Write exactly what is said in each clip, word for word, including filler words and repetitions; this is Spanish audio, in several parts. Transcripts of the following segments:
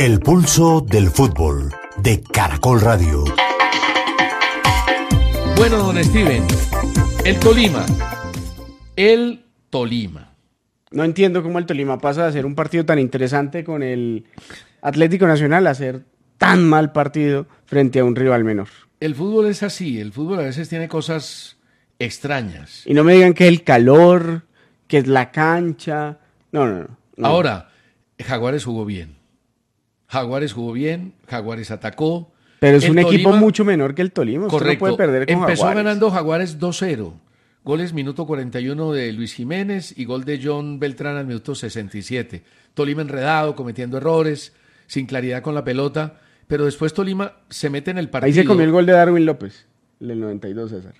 El pulso del fútbol de Caracol Radio. Bueno, don Steven, el Tolima. El Tolima. No entiendo cómo el Tolima pasa de ser un partido tan interesante con el Atlético Nacional a ser tan mal partido frente a un rival menor. El fútbol es así, el fútbol a veces tiene cosas extrañas. Y no me digan que es el calor, que es la cancha. No, no, no. no. Ahora, Jaguares jugó bien. Jaguares jugó bien, Jaguares atacó. Pero es el un Tolima, equipo mucho menor que el Tolima. Usted correcto, no puede perder con empezó Jaguares. ganando Jaguares dos cero. Goles minuto cuarenta y uno de Luis Jiménez y gol de John Beltrán al minuto sesenta y siete. Tolima enredado, cometiendo errores, sin claridad con la pelota. Pero después Tolima se mete en el partido. Ahí se comió el gol de Darwin López, el del noventa y dos, César.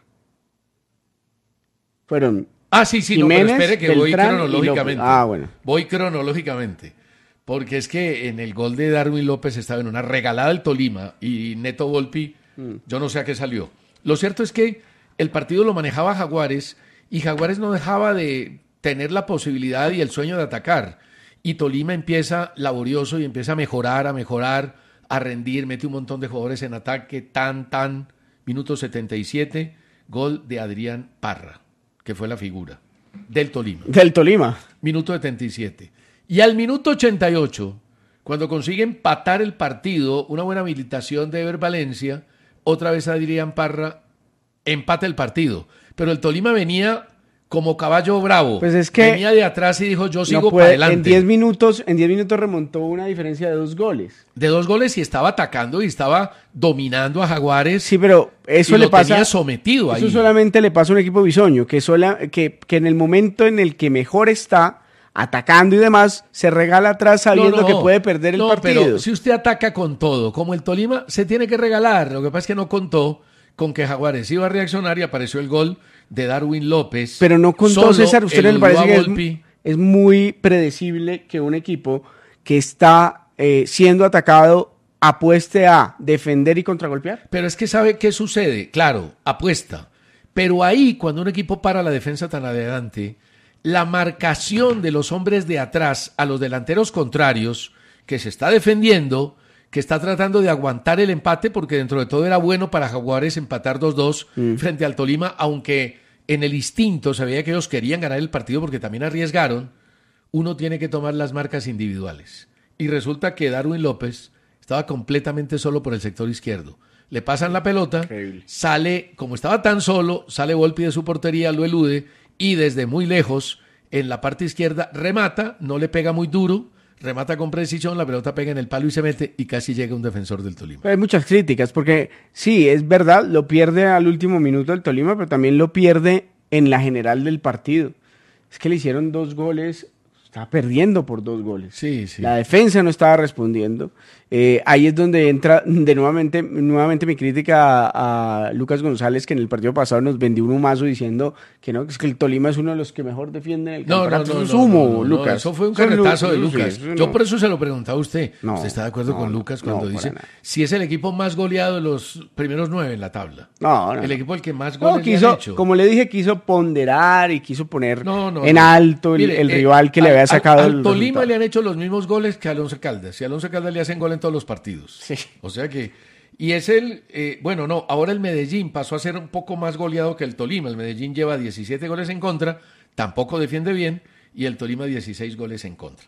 Fueron Ah, sí, sí, Jiménez, no, pero espere que Beltrán voy cronológicamente. Ah, bueno. Voy cronológicamente. Porque es que en el gol de Darwin López estaba en una regalada del Tolima y Neto Volpi, mm. yo no sé a qué salió. Lo cierto es que el partido lo manejaba Jaguares y Jaguares no dejaba de tener la posibilidad y el sueño de atacar. Y Tolima empieza laborioso y empieza a mejorar, a mejorar, a rendir, mete un montón de jugadores en ataque, tan, tan, minuto setenta y siete, gol de Adrián Parra, que fue la figura del Tolima. Del Tolima. Minuto setenta y siete. Y al minuto ochenta y ocho, cuando consigue empatar el partido, una buena habilitación de Ever Valencia, otra vez Adrián Parra empata el partido. Pero el Tolima venía como caballo bravo. Pues es que venía de atrás y dijo, yo sigo no puede, para adelante. En diez minutos, en diez minutos remontó una diferencia de dos goles. De dos goles y estaba atacando y estaba dominando a Jaguares. Sí, pero eso y le lo pasa. tenía sometido ahí. Eso solamente le pasa a un equipo bisoño, que, sola, que, que en el momento en el que mejor está atacando y demás, se regala atrás sabiendo no, no, que puede perder el no, partido. Pero si usted ataca con todo, como el Tolima, se tiene que regalar. Lo que pasa es que no contó con que Jaguares iba a reaccionar y apareció el gol de Darwin López. Pero no contó, César, usted no le parece que es, es muy predecible que un equipo que está eh, siendo atacado apueste a defender y contragolpear. Pero es que ¿sabe qué sucede? Claro, apuesta. Pero ahí, cuando un equipo para la defensa tan adelante, la marcación de los hombres de atrás a los delanteros contrarios, que se está defendiendo, que está tratando de aguantar el empate, porque dentro de todo era bueno para Jaguares empatar dos dos mm. frente al Tolima, aunque en el instinto se veía que ellos querían ganar el partido porque también arriesgaron, uno tiene que tomar las marcas individuales. Y resulta que Darwin López estaba completamente solo por el sector izquierdo. Le pasan la pelota, increíble. Sale, como estaba tan solo, sale Volpi de su portería, lo elude, y desde muy lejos, en la parte izquierda, remata, no le pega muy duro, remata con precisión, la pelota pega en el palo y se mete, y casi llega un defensor del Tolima. Pero hay muchas críticas, porque sí, es verdad, lo pierde al último minuto el Tolima, pero también lo pierde en la general del partido. Es que le hicieron dos goles, estaba perdiendo por dos goles. Sí, sí. La defensa no estaba respondiendo. Eh, ahí es donde entra de nuevamente, nuevamente mi crítica a, a Lucas González, que en el partido pasado nos vendió un humazo diciendo que no, que es que el Tolima es uno de los que mejor defienden el no, campeonato. No, no, eso es humo, no, no, Lucas. No, eso fue un carretazo de Lu- Lucas. sí, no. Yo por eso se lo preguntaba a usted. No, ¿Usted está de acuerdo no, con Lucas cuando no, dice nada. si es el equipo más goleado de los primeros nueve en la tabla? No, no. El equipo el que más No, goles quiso, le han hecho. como le dije, quiso ponderar y quiso poner no, no, en no. alto el, Mire, el eh, rival que al, le había sacado al, al el Tolima resultado. le han hecho los mismos goles que a Alonso Caldas. Y a Alonso Caldas le hacen gol en todos los partidos. Sí. O sea que... Y es el... Eh, bueno, no, ahora el Medellín pasó a ser un poco más goleado que el Tolima. El Medellín lleva diecisiete goles en contra, tampoco defiende bien, y el Tolima dieciséis goles en contra.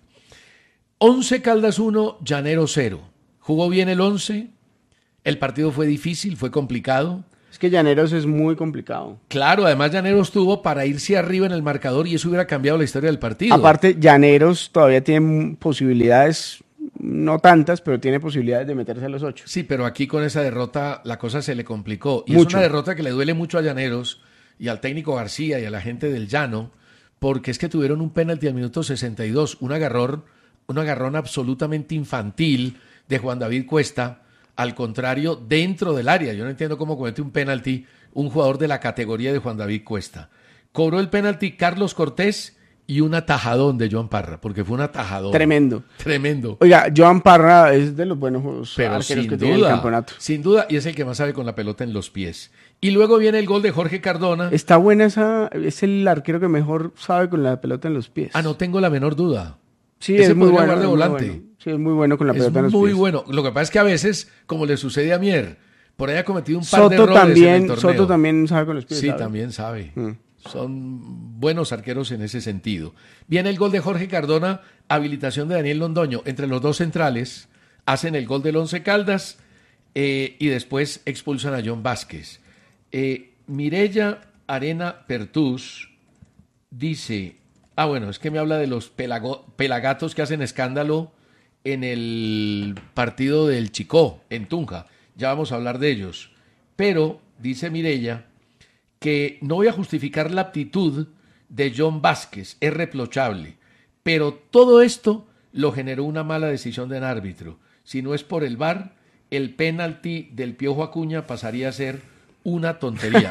Once Caldas uno, Llanero cero. Jugó bien el Once, el partido fue difícil, fue complicado. Es que Llaneros es muy complicado. Claro, además Llaneros tuvo para irse arriba en el marcador y eso hubiera cambiado la historia del partido. Aparte, Llaneros todavía tiene posibilidades, no tantas, pero tiene posibilidades de meterse a los ocho. Sí, pero aquí con esa derrota la cosa se le complicó. Y Mucho. es una derrota que le duele mucho a Llaneros y al técnico García y a la gente del Llano, porque es que tuvieron un penalti al minuto sesenta y dos, un agarrón, un agarrón absolutamente infantil de Juan David Cuesta, al contrario, dentro del área. Yo no entiendo cómo comete un penalti un jugador de la categoría de Juan David Cuesta. Cobró el penalti Carlos Cortés y un atajadón de Joan Parra, porque fue un atajadón. Tremendo. Tremendo. Oiga, Joan Parra es de los buenos Pero arqueros sin que duda, tiene el campeonato. Sin duda, y es el que más sabe con la pelota en los pies. Y luego viene el gol de Jorge Cardona. Está buena esa, es el arquero que mejor sabe con la pelota en los pies. Ah, no tengo la menor duda. Sí, Ese es muy podría bueno. jugar de es muy volante. bueno. Sí, es muy bueno con la Es pelota en los muy pies. bueno. Lo que pasa es que a veces, como le sucede a Mier, por ahí ha cometido un par Soto de errores también, en el torneo. Soto también sabe con los pies. Sí, ¿sabe? también sabe. Mm. Son buenos arqueros en ese sentido. Viene el gol de Jorge Cardona, habilitación de Daniel Londoño. Entre los dos centrales hacen el gol del Once Caldas eh, y después expulsan a John Vázquez. Eh, Mireya Arena Pertús dice, ah bueno, es que me habla de los pelago, pelagatos que hacen escándalo en el partido del Chicó, en Tunja. Ya vamos a hablar de ellos. Pero, dice Mireya, que no voy a justificar la aptitud de John Vázquez, es reprochable, pero todo esto lo generó una mala decisión del árbitro. Si no es por el V A R, el penalti del Piojo Acuña pasaría a ser una tontería.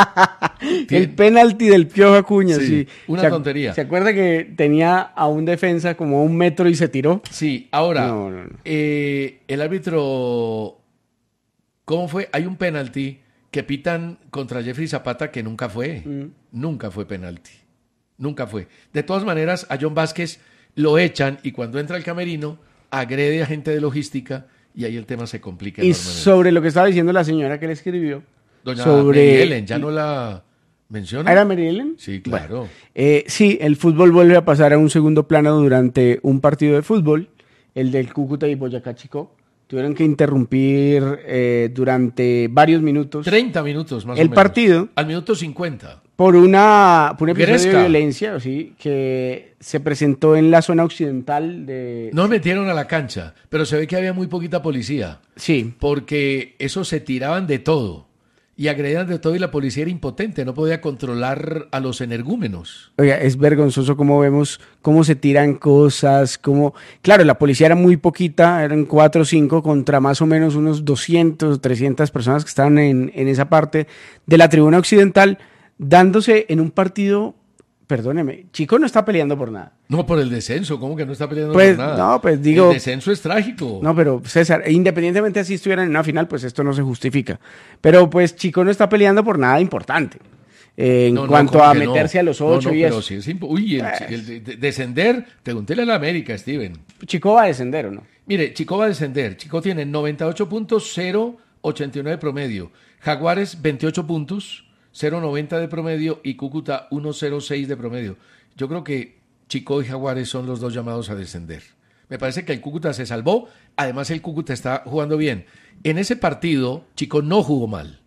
El penalti del Piojo Acuña, sí. Sí, una ¿Se, tontería. ¿Se acuerda que tenía a un defensa como a un metro y se tiró? Sí, ahora, No, no, no. eh, el árbitro, ¿cómo fue? Hay un penalti que pitan contra Jeffrey Zapata que nunca fue. Mm. Nunca fue penalti. Nunca fue. De todas maneras, a John Vázquez lo echan y cuando entra al camerino, agrede a gente de logística y ahí el tema se complica Y enormemente. sobre lo que estaba diciendo la señora que le escribió. Doña sobre... Mary Ellen, ¿ya no la menciona? ¿Era Mary Ellen? Sí, claro. Bueno, eh, sí, el fútbol vuelve a pasar a un segundo plano durante un partido de fútbol, el del Cúcuta y Boyacá Chicó. Tuvieron que interrumpir eh, durante varios minutos treinta minutos más el o menos. partido Al minuto cincuenta. por, una, por un episodio Gresca. de violencia, ¿sí? Que se presentó en la zona occidental de... No metieron a la cancha, pero se ve que había muy poquita policía, Sí, porque esos se tiraban de todo y agredían de todo y la policía era impotente, no podía controlar a los energúmenos. oiga, es vergonzoso cómo vemos cómo se tiran cosas, cómo... Claro, la policía era muy poquita, eran cuatro o cinco contra más o menos unos doscientos, trescientas personas que estaban en, en esa parte de la tribuna occidental, dándose en un partido, perdóneme, Chico no está peleando por nada. No, por el descenso, ¿cómo que no está peleando Pues, por nada? no, pues, digo- El descenso es trágico. No, pero César, independientemente si estuvieran en una final, pues esto no se justifica. Pero pues Chico no está peleando por nada importante. Eh, en No, no, cuanto ¿cómo a que no? meterse a los No, ocho no, y pero eso. sí es impo- Uy, el, el de- de- descender, pregúntele a la América, Steven. Chico va a descender, ¿o no? Mire, Chico va a descender. Chico tiene noventa y ocho puntos, cero ochenta y nueve de promedio. Jaguares, veintiocho puntos, cero noventa de promedio. Y Cúcuta, uno cero seis de promedio. Yo creo que Chico y Jaguares son los dos llamados a descender. Me parece que el Cúcuta se salvó. Además, el Cúcuta está jugando bien. En ese partido, Chico no jugó mal.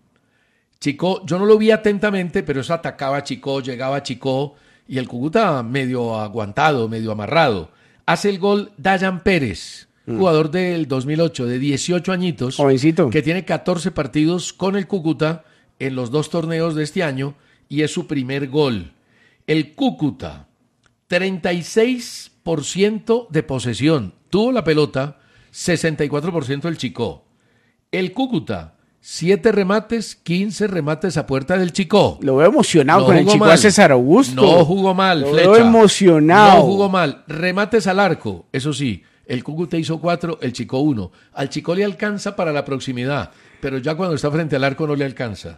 Chico, yo no lo vi atentamente, pero eso atacaba a Chico, llegaba a Chico. Y el Cúcuta medio aguantado, medio amarrado. Hace el gol Dayan Pérez, jugador del dos mil ocho, de dieciocho añitos. Jovencito. Que tiene catorce partidos con el Cúcuta en los dos torneos de este año y es su primer gol. El Cúcuta, treinta y seis por ciento de posesión. Tuvo la pelota, sesenta y cuatro por ciento el Chicó. El Cúcuta, siete remates, quince remates a puerta del Chicó. Lo veo emocionado No con el jugó Chico mal. a César Augusto. No jugó mal, Lo Flecha. veo emocionado. No jugó mal. Remates al arco, eso sí. El Cúcuta hizo cuatro, el Chicó uno. Al Chicó le alcanza para la proximidad, pero ya cuando está frente al arco no le alcanza.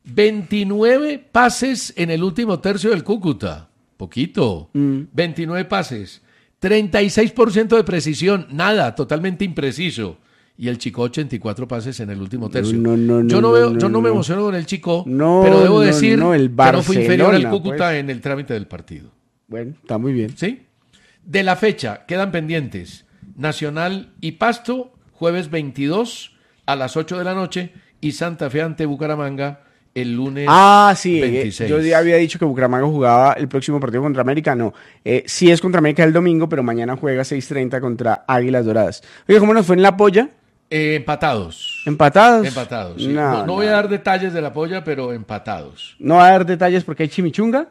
veintinueve pases en el último tercio del Cúcuta. Poquito. Mm. veintinueve pases. treinta y seis por ciento de precisión. Nada, totalmente impreciso. Y el Chicó ochenta y cuatro pases en el último tercio. No, no, no, yo no, no, veo, no, yo no me no. emociono con el Chicó, No, pero debo no, decir no, el que no fue inferior al Barcelona, Cúcuta pues. en el trámite del partido. Bueno, está muy bien. ¿Sí? De la fecha, quedan pendientes Nacional y Pasto, jueves veintidós a las ocho de la noche, y Santa Fe ante Bucaramanga el lunes Ah, sí, eh, veintiséis. yo ya había dicho que Bucaramanga jugaba el próximo partido contra América, no, eh, sí es contra América el domingo, pero mañana juega seis treinta contra Águilas Doradas. Oye, ¿cómo nos fue en la polla? Eh, empatados. ¿Empatados? Empatados. sí. No, No, no no. voy a dar detalles de la polla, pero empatados. No va a dar detalles porque hay chimichunga.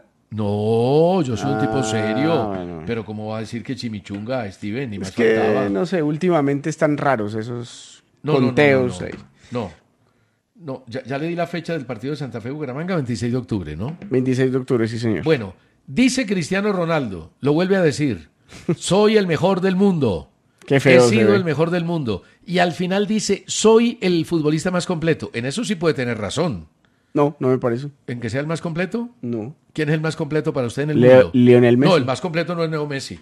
No, yo soy un Ah, tipo serio. bueno. Pero ¿cómo va a decir que chimichunga, Steven? Ni más Es que, faltaba. no sé, últimamente están raros esos No, no, no, conteos. no, ahí. no. No, no, ya, ya le di la fecha del partido de Santa Fe Bucaramanga, veintiséis de octubre, ¿no? veintiséis de octubre, sí, señor. Bueno, dice Cristiano Ronaldo, lo vuelve a decir, soy el mejor del mundo. Qué feo He se sido ve. el mejor del mundo. Y al final dice, soy el futbolista más completo. En eso sí puede tener razón. No, no me parece. ¿En que sea el más completo? No. ¿Quién es el más completo para usted en el Leo- mundo? Lionel Messi. No, el más completo no es Neo Messi.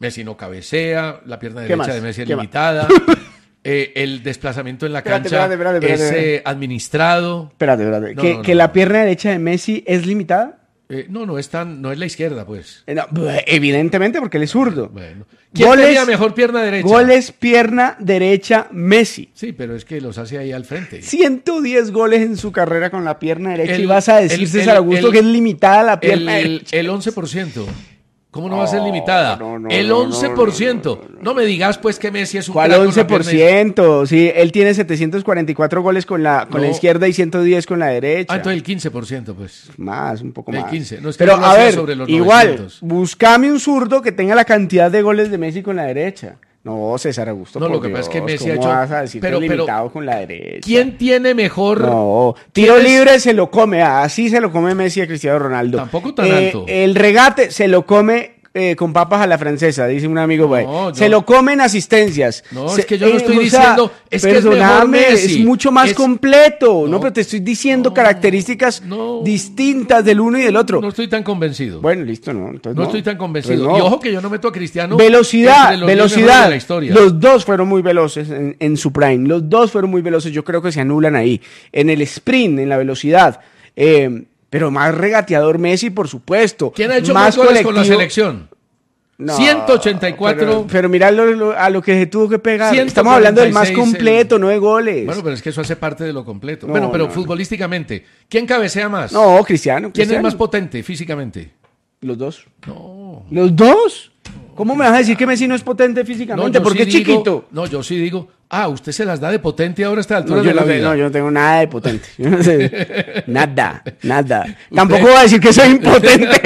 Messi no cabecea, la pierna ¿Qué derecha más? de Messi es ¿Qué limitada, eh, el desplazamiento en la Espérate, cancha espérate, espérate, espérate, es espérate. eh, administrado. Espérate, espérate. No, ¿Que, no, que no, la no. pierna derecha de Messi es limitada? Eh, no, no es tan, no es la izquierda, pues. Eh, no, evidentemente, porque él es zurdo. Bueno. ¿Quién Goles- tenía mejor pierna derecha? Goles, pierna derecha, Messi. Sí, pero es que los hace ahí al frente. ciento diez goles en su carrera con la pierna derecha El- y vas a decir, el- César el- Augusto, el- que es limitada la El, pierna el, derecha. el once por ciento. ¿Cómo no va a ser No, limitada? no, no, el no, once por ciento. No, no, no, me digas, pues, que Messi es un ¿Cuál crack con la once por pierna- ciento? Sí, él tiene setecientos cuarenta y cuatro goles con la, con la No. izquierda y ciento diez con la derecha. Ah, entonces el quince por ciento, pues. Más, un poco El más. quince. No, es que Pero no lo a hacía ver, sobre los igual, novecientos. buscame un zurdo que tenga la cantidad de goles de Messi con la derecha. No, César Augusto, No, por lo que pasa es que Dios, Messi ha ¿cómo hecho- vas a decir pero- que es pero- limitado con la derecha? ¿Quién tiene mejor? No, tiro ¿Quién es- libre se lo come, así se lo come Messi a Cristiano Ronaldo. Tampoco tan Eh, alto. El regate se lo come eh, con papas a la francesa, dice un amigo. güey. No, Se yo- lo comen asistencias. No, Se- es que yo no estoy o sea, diciendo, es que es mejor perdóname, Messi. es mucho más Es- completo. No, No. pero te estoy diciendo No, características no. distintas del uno y del otro. No estoy tan convencido. Bueno, listo, no. Entonces no, no, estoy tan convencido. Entonces no. Y ojo que yo no meto a Cristiano. Velocidad, entre los diez mejores velocidad. de la historia. Los dos fueron muy veloces en, en su prime. Los dos fueron muy veloces. Yo creo que se anulan ahí. En el sprint, en la velocidad. Eh, pero más regateador Messi, por supuesto. ¿Quién ha hecho más, goles con la colectivo. selección? No, ciento ochenta y cuatro. Pero, pero mira lo- lo- a lo que se tuvo que pegar. ciento Estamos hablando del más cuarenta y seis, completo, no de goles. Bueno, pero es que eso hace parte de lo completo. No, bueno, pero no, no. futbolísticamente, ¿quién cabecea más? No, Cristiano. ¿Quién es Cristiano. más potente físicamente? Los dos. No. ¿Los dos? ¿Cómo me vas a decir que Messi no es potente físicamente? yo Porque sí es digo- chiquito. No, yo sí digo, ah, usted se las da de potente ahora a esta altura No, yo de la no, te- vida. no, yo no tengo nada de potente. Yo no sé. Nada, nada. Tampoco voy a decir que soy impotente.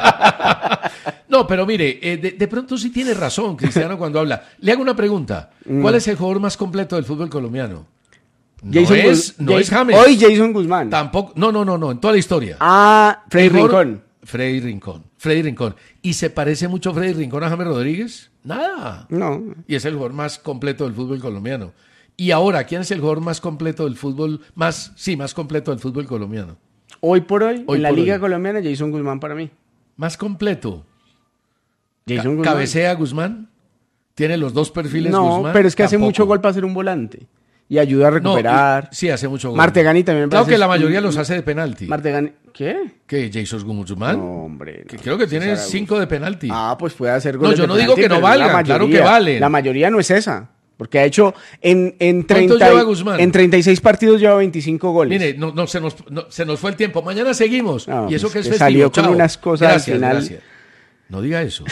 No, pero mire, eh, de, de pronto sí tiene razón Cristiano cuando habla. Le hago una pregunta. ¿Cuál es el jugador más completo del fútbol colombiano? No Jason es, Guz- no Jason- es James. Hoy Jason Guzmán. Tampoco, no, no, no, no, en toda la historia. Ah, Freddy Mejor- Rincón. Freddy Rincón. Freddy Rincón. ¿Y se parece mucho Freddy Rincón a James Rodríguez? Nada. No. Y es el jugador más completo del fútbol colombiano. Y ahora, ¿quién es el jugador más completo del fútbol? Más, sí, más completo del fútbol colombiano. Hoy por hoy, Hoy en la por Liga hoy. Colombiana, Jason Guzmán para mí. Más completo. Jason Ca- Guzmán. ¿Cabecea Guzmán? ¿Tiene los dos perfiles No, Guzmán? pero es que hace Tampoco. mucho gol para ser un volante. Y ayuda a No, recuperar. y- sí, hace mucho gol. Martegani también me Claro parece- que la mayoría los hace de penalti. Martegani. ¿Qué? ¿Qué? ¿Jason Guzmán? No, hombre. Que no. creo que tiene César cinco de penalti. Augusto. Ah, pues puede hacer No, goles yo de no digo penalti, que no pero la valgan, claro que mayoría- valen. La mayoría no es esa. Porque ha hecho en, en, ¿Cuántos treinta, lleva y- Guzmán? en treinta y seis partidos lleva veinticinco goles. Mire, no, no, se, nos, no, se nos fue el tiempo. Mañana seguimos. No, y eso pues que es que festivo. salió con Chao. unas cosas al Gracias, final. gracias. No diga eso.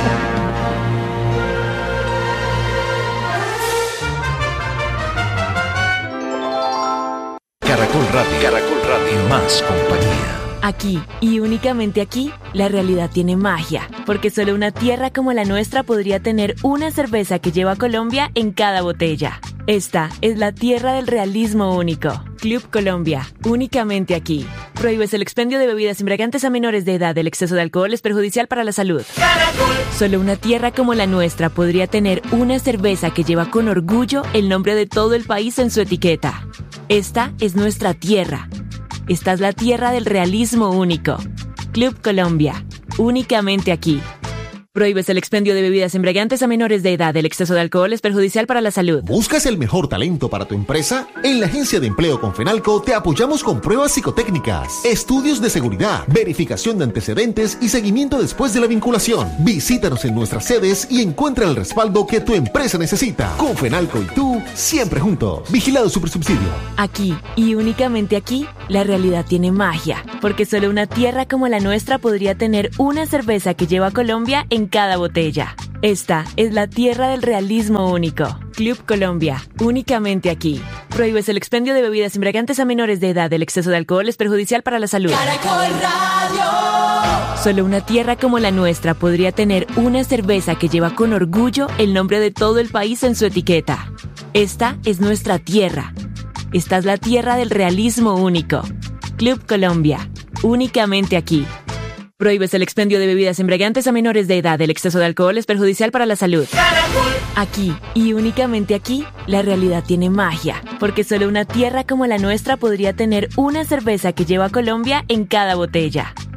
Caracol Radio. Caracol Radio. Más compañía. Aquí, y únicamente aquí, la realidad tiene magia, porque solo una tierra como la nuestra podría tener una cerveza que lleva Colombia en cada botella. Esta es la tierra del realismo único. Club Colombia, únicamente aquí. Prohíbes el expendio de bebidas embriagantes a menores de edad. El exceso de alcohol es perjudicial para la salud. Solo una tierra como la nuestra podría tener una cerveza que lleva con orgullo el nombre de todo el país en su etiqueta. Esta es nuestra tierra. Esta es la tierra del realismo único. Club Colombia, únicamente aquí. Prohíbes el expendio de bebidas embriagantes a menores de edad. El exceso de alcohol es perjudicial para la salud. ¿Buscas el mejor talento para tu empresa? En la Agencia de Empleo Confenalco te apoyamos con pruebas psicotécnicas, estudios de seguridad, verificación de antecedentes y seguimiento después de la vinculación. Visítanos en nuestras sedes y encuentra el respaldo que tu empresa necesita. Confenalco y tú, siempre juntos. Vigilado Supersubsidio. Aquí, y únicamente aquí, la realidad tiene magia, porque solo una tierra como la nuestra podría tener una cerveza que lleva Colombia en cada botella. Esta es la tierra del realismo único. Club Colombia, únicamente aquí. Prohíbes el expendio de bebidas embriagantes a menores de edad. El exceso de alcohol es perjudicial para la salud. Caracol Radio. Solo una tierra como la nuestra podría tener una cerveza que lleva con orgullo el nombre de todo el país en su etiqueta. Esta es nuestra tierra. Esta es la tierra del realismo único. Club Colombia, únicamente aquí. Prohíbes el expendio de bebidas embriagantes a menores de edad. El exceso de alcohol es perjudicial para la salud. Aquí, y únicamente aquí, la realidad tiene magia, porque solo una tierra como la nuestra podría tener una cerveza que lleva Colombia en cada botella.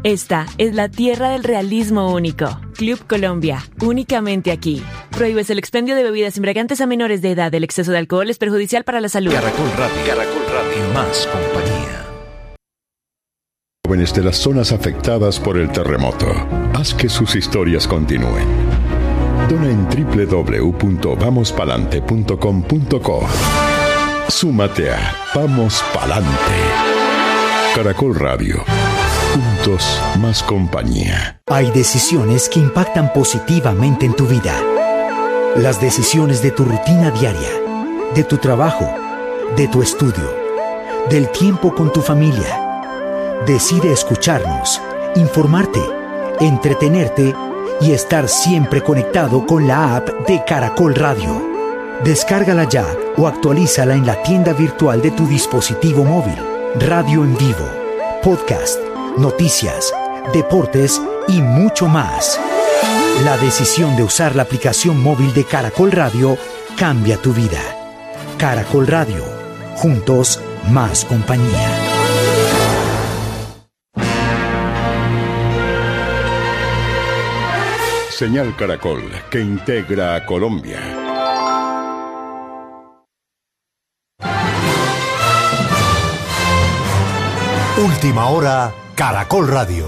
Esta es la tierra del realismo único. Club Colombia, únicamente aquí. Prohíbes el expendio de bebidas embriagantes a menores de edad. El exceso de alcohol es perjudicial para la salud. Caracol Radio, Caracol Radio, más compañía. Jóvenes de las zonas afectadas por el terremoto. Haz que sus historias continúen. Dona en doble u doble u doble u punto vamos palante punto com punto co. Súmate a Vamos Palante. Caracol Radio. Juntos, más compañía. Hay decisiones que impactan positivamente en tu vida. Las decisiones de tu rutina diaria, de tu trabajo, de tu estudio, del tiempo con tu familia. Decide escucharnos, informarte, entretenerte y estar siempre conectado con la app de Caracol Radio. Descárgala ya o actualízala en la tienda virtual de tu dispositivo móvil. Radio en vivo, podcast, noticias, deportes y mucho más. La decisión de usar la aplicación móvil de Caracol Radio cambia tu vida. Caracol Radio. Juntos, más compañía. Señal Caracol, que integra a Colombia. Última hora, Caracol Radio.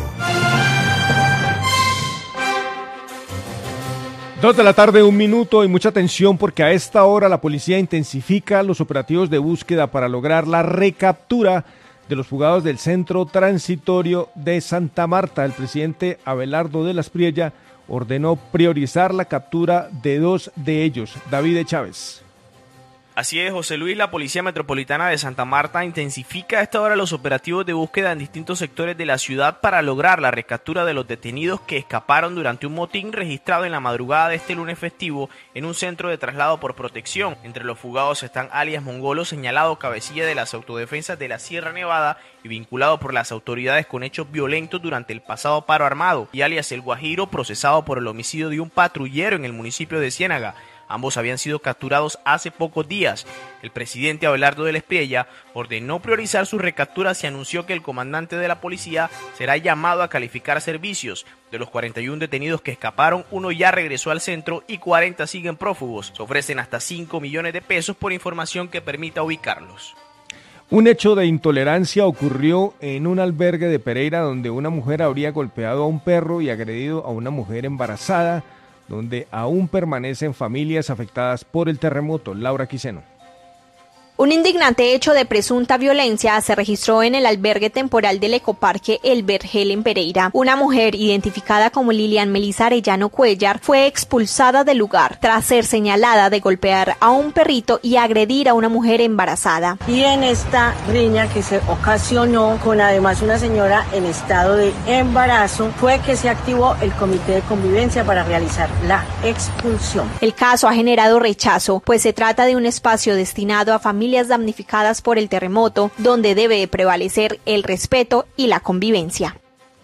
Dos de la tarde, un minuto y mucha atención porque a esta hora la policía intensifica los operativos de búsqueda para lograr la recaptura de los fugados del centro transitorio de Santa Marta. El presidente Abelardo de la Espriella ordenó priorizar la captura de dos de ellos. David Chávez. Así es, José Luis, la Policía Metropolitana de Santa Marta intensifica a esta hora los operativos de búsqueda en distintos sectores de la ciudad para lograr la recaptura de los detenidos que escaparon durante un motín registrado en la madrugada de este lunes festivo en un centro de traslado por protección. Entre los fugados están alias Mongolo, señalado cabecilla de las autodefensas de la Sierra Nevada y vinculado por las autoridades con hechos violentos durante el pasado paro armado, y alias El Guajiro, procesado por el homicidio de un patrullero en el municipio de Ciénaga. Ambos habían sido capturados hace pocos días. El presidente Abelardo de la Espriella ordenó priorizar sus recapturas y anunció que el comandante de la policía será llamado a calificar servicios. De los cuarenta y uno detenidos que escaparon, uno ya regresó al centro y cuarenta siguen prófugos. Se ofrecen hasta cinco millones de pesos por información que permita ubicarlos. Un hecho de intolerancia ocurrió en un albergue de Pereira donde una mujer habría golpeado a un perro y agredido a una mujer embarazada, donde aún permanecen familias afectadas por el terremoto. Laura Quiseno. Un indignante hecho de presunta violencia se registró en el albergue temporal del ecoparque El Vergel en Pereira. Una mujer identificada como Lilian Melisa Arellano Cuellar fue expulsada del lugar tras ser señalada de golpear a un perrito y agredir a una mujer embarazada. Y en esta riña que se ocasionó con además una señora en estado de embarazo fue que se activó el comité de convivencia para realizar la expulsión. El caso ha generado rechazo, pues se trata de un espacio destinado a familias familias damnificadas por el terremoto, donde debe prevalecer el respeto y la convivencia.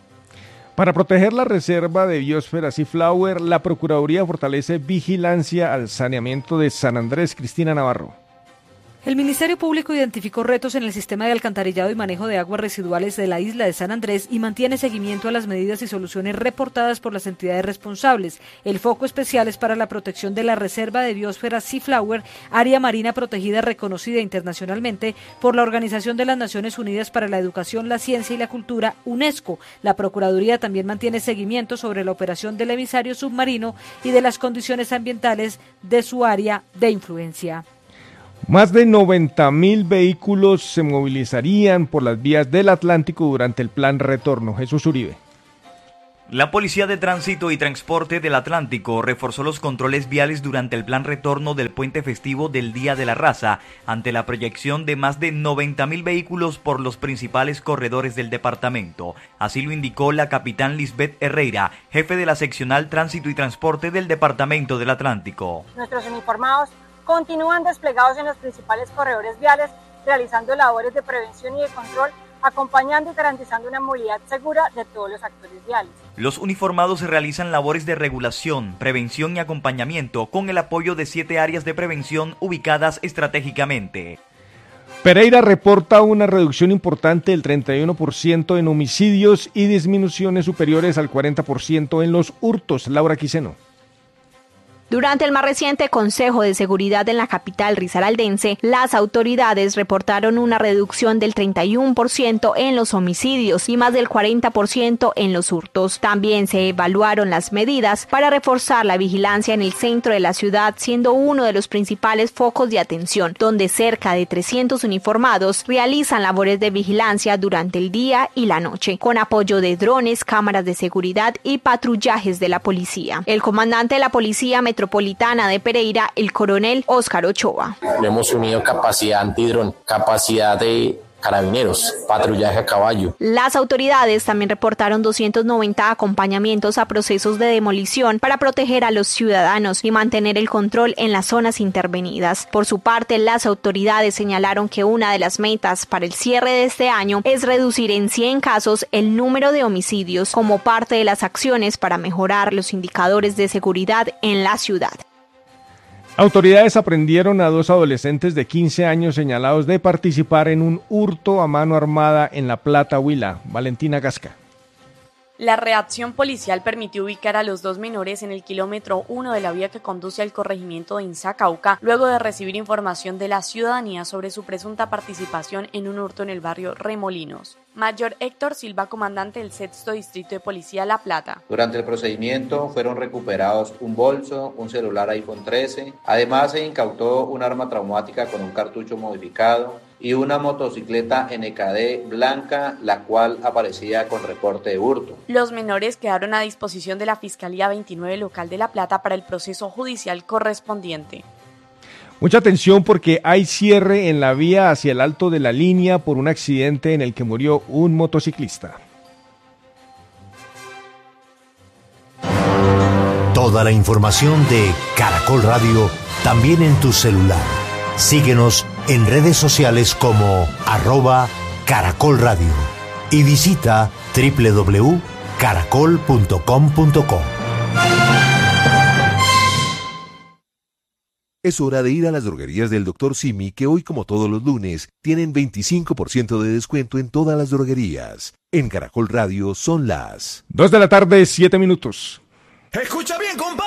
Para proteger la reserva de biosfera Seaflower, la Procuraduría fortalece vigilancia al saneamiento de San Andrés. Cristina Navarro. El Ministerio Público identificó retos en el sistema de alcantarillado y manejo de aguas residuales de la isla de San Andrés y mantiene seguimiento a las medidas y soluciones reportadas por las entidades responsables. El foco especial es para la protección de la reserva de biosfera Seaflower, área marina protegida reconocida internacionalmente por la Organización de las Naciones Unidas para la Educación, la Ciencia y la Cultura, UNESCO. La Procuraduría también mantiene seguimiento sobre la operación del emisario submarino y de las condiciones ambientales de su área de influencia. Más de noventa mil vehículos se movilizarían por las vías del Atlántico durante el plan retorno. Jesús Uribe. La Policía de Tránsito y Transporte del Atlántico reforzó los controles viales durante el plan retorno del puente festivo del Día de la Raza, ante la proyección de más de noventa mil vehículos por los principales corredores del departamento. Así lo indicó la capitán Lisbeth Herrera, jefe de la seccional Tránsito y Transporte del Departamento del Atlántico. Nuestros uniformados continúan desplegados en los principales corredores viales, realizando labores de prevención y de control, acompañando y garantizando una movilidad segura de todos los actores viales. Los uniformados realizan labores de regulación, prevención y acompañamiento con el apoyo de siete áreas de prevención ubicadas estratégicamente. Pereira reporta una reducción importante del treinta y uno por ciento en homicidios y disminuciones superiores al cuarenta por ciento en los hurtos. Laura Quiseno. Durante el más reciente Consejo de Seguridad en la capital risaraldense, las autoridades reportaron una reducción del treinta y uno por ciento en los homicidios y más del cuarenta por ciento en los hurtos. También se evaluaron las medidas para reforzar la vigilancia en el centro de la ciudad, siendo uno de los principales focos de atención, donde cerca de trescientos uniformados realizan labores de vigilancia durante el día y la noche, con apoyo de drones, cámaras de seguridad y patrullajes de la policía. El comandante de la Policía Metropolitana de Pereira, el coronel Óscar Ochoa. Hemos unido capacidad antidrón, capacidad de carabineros, patrullaje a caballo. Las autoridades también reportaron doscientos noventa acompañamientos a procesos de demolición para proteger a los ciudadanos y mantener el control en las zonas intervenidas. Por su parte, las autoridades señalaron que una de las metas para el cierre de este año es reducir en cien casos el número de homicidios como parte de las acciones para mejorar los indicadores de seguridad en la ciudad. Autoridades aprendieron a dos adolescentes de quince años señalados de participar en un hurto a mano armada en La Plata, Huila. Valentina Gasca. La reacción policial permitió ubicar a los dos menores en el kilómetro uno de la vía que conduce al corregimiento de Insa, Cauca, luego de recibir información de la ciudadanía sobre su presunta participación en un hurto en el barrio Remolinos. Mayor Héctor Silva, comandante del sexto Distrito de Policía La Plata. Durante el procedimiento fueron recuperados un bolso, un celular iPhone trece, además se incautó un arma traumática con un cartucho modificado y una motocicleta N K D blanca, la cual aparecía con reporte de hurto. Los menores quedaron a disposición de la Fiscalía veintinueve Local de La Plata para el proceso judicial correspondiente. Mucha atención porque hay cierre en la vía hacia el Alto de la Línea por un accidente en el que murió un motociclista. Toda la información de Caracol Radio también en tu celular. Síguenos en redes sociales como arroba Caracol Radio y visita doble u doble u doble u punto caracol punto com punto co. Es hora de ir a las droguerías del doctor Simi, que hoy, como todos los lunes, tienen veinticinco por ciento de descuento en todas las droguerías. En Caracol Radio son las dos de la tarde, siete minutos. Escucha bien, compadre.